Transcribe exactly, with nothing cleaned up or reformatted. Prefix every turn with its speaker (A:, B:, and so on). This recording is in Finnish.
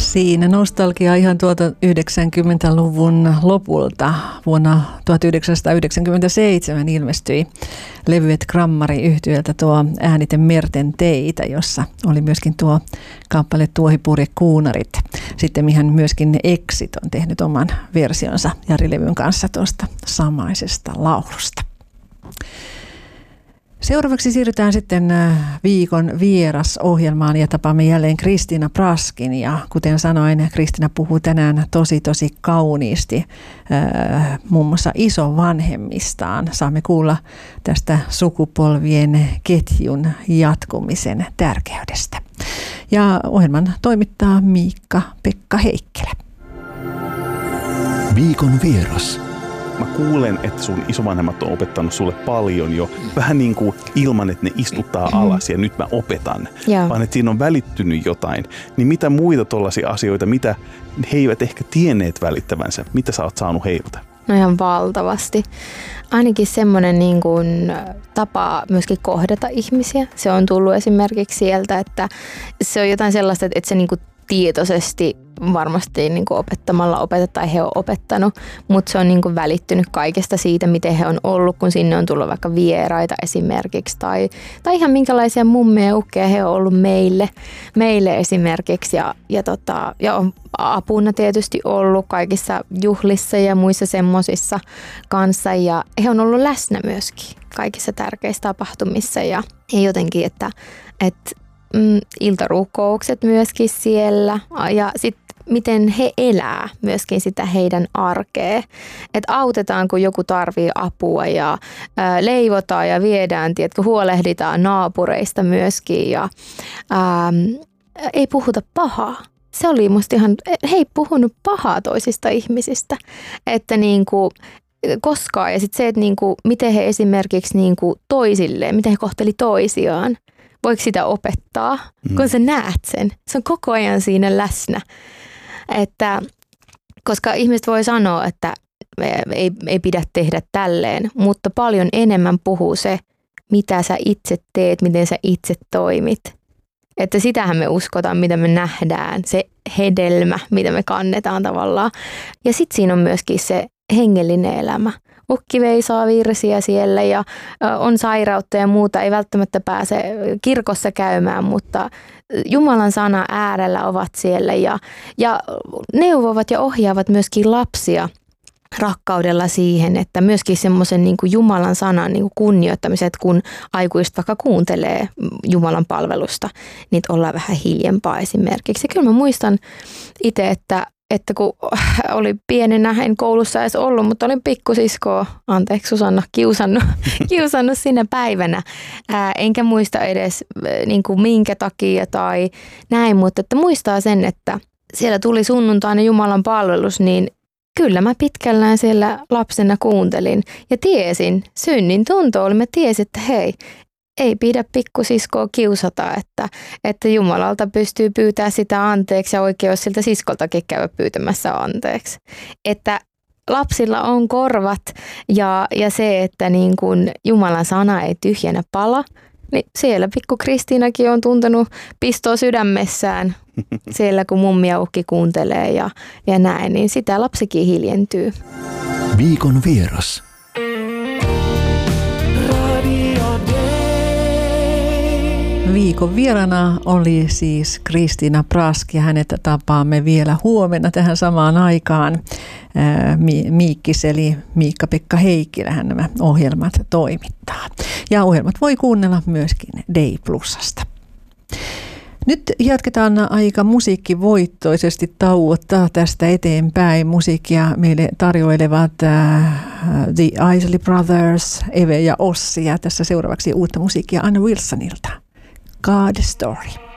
A: Siinä nostalgia ihan tuolta yhdeksänkymmentäluvun lopulta. Vuonna tuhatyhdeksänsataayhdeksänkymmentäseitsemän ilmestyi levyet Grammari-yhtyöltä tuo Äänite merten teitä, jossa oli myöskin tuo kappale Tuohipurjekuunarit. Sitten mihän myöskin Exit on tehnyt oman versionsa Jari-levyn kanssa tuosta samaisesta laulusta. Seuraavaksi siirrytään sitten viikon vierasohjelmaan ja tapaamme jälleen Kristiina Praskin. Ja kuten sanoin, Kristiina puhuu tänään tosi tosi kauniisti äh, muun muassa isovanhemmistaan. Saamme kuulla tästä sukupolvien ketjun jatkumisen tärkeydestä. Ja ohjelman toimittaa Miikka-Pekka Heikkilä.
B: Viikon vieras.
C: Mä kuulen, että sun isovanhemmat on opettanut sulle paljon jo. Vähän niin kuin ilman, että ne istuttaa alas ja nyt mä opetan.
D: Joo.
C: Vaan että siinä on välittynyt jotain. Niin mitä muita tollaisia asioita, mitä he eivät ehkä tienneet välittävänsä? Mitä sä oot saanut heiltä?
D: No ihan valtavasti. Ainakin semmoinen niin kuin tapa myöskin kohdata ihmisiä. Se on tullut esimerkiksi sieltä, että se on jotain sellaista, että se niin kuin tietoisesti varmasti niin kuin opettamalla opeteta tai he on opettanut, mutta se on niin kuin välittynyt kaikesta siitä, miten he on ollut, kun sinne on tullut vaikka vieraita esimerkiksi tai, tai ihan minkälaisia mummeja ja ukkeja he on ollut meille, meille esimerkiksi ja, ja, tota, ja on apuna tietysti ollut kaikissa juhlissa ja muissa semmosissa kanssa ja he on ollut läsnä myöskin kaikissa tärkeissä tapahtumissa ja, ja jotenkin, että, että mm, iltarukoukset myöskin siellä ja sitten miten he elää myöskin sitä heidän arkea. Että autetaan, kun joku tarvii apua ja ää, leivotaan ja viedään, tiedätkö, huolehditaan naapureista myöskin ja ää, ei puhuta pahaa. Se oli musta ihan, he ei puhunut pahaa toisista ihmisistä, että niinku koskaan. Ja sitten se, että niinku, miten he esimerkiksi niinku toisilleen, miten he kohteli toisiaan. Voiko sitä opettaa, mm. kun sä näet sen? Se on koko ajan siinä läsnä. Että, koska ihmiset voi sanoa, että ei, ei pidä tehdä tälleen, mutta paljon enemmän puhuu se, mitä sä itse teet, miten sä itse toimit. Että sitähän me uskotaan, mitä me nähdään, se hedelmä, mitä me kannetaan tavallaan. Ja sitten siinä on myöskin se hengellinen elämä. Ukki veisaa virsiä siellä ja on sairautta ja muuta, ei välttämättä pääse kirkossa käymään, mutta Jumalan sana äärellä ovat siellä ja, ja neuvovat ja ohjaavat myöskin lapsia rakkaudella siihen, että myöskin semmoisen niin kuin Jumalan sanan niin kuin kunnioittamisen, että kun aikuiset vaikka kuuntelee Jumalan palvelusta, niin ollaan vähän hiljempaa esimerkiksi. Ja kyllä mä muistan itse, että että kun oli pienenä, en koulussa edes ollut, mutta olin pikkusiskoa, anteeksi Susanna, kiusannut, kiusannut sinä päivänä. Ää, enkä muista edes niin kuin minkä takia tai näin, mutta että muistaa sen, että siellä tuli sunnuntaina Jumalan palvelus, niin kyllä mä pitkällään siellä lapsena kuuntelin ja tiesin, synnin tunto oli, mä tiesin, että hei, ei pidä pikkusiskoa kiusata, että, että Jumalalta pystyy pyytämään sitä anteeksi ja oikeus siltä siskoltakin käydä pyytämässä anteeksi. Että lapsilla on korvat ja, ja se, että niin kun Jumalan sana ei tyhjänä pala, niin siellä pikku Kristiinakin on tuntenut pistoa sydämessään siellä, kun mummi ja ukki kuuntelee ja, ja näin, niin sitä lapsikin hiljentyy.
B: Viikon vieras.
A: Viikon vierana oli siis Kristiina Prask ja hänet tapaamme vielä huomenna tähän samaan aikaan. Miikkis eli Miikka-Pekka Heikkilä hän nämä ohjelmat toimittaa. Ja ohjelmat voi kuunnella myöskin Day Plusasta. Nyt jatketaan aika musiikkivoittoisesti tauottaa tästä eteenpäin. Musiikkia meille tarjoilevat uh, The Isley Brothers, Eve ja Ossi ja tässä seuraavaksi uutta musiikkia Anna Wilsonilta. God Story.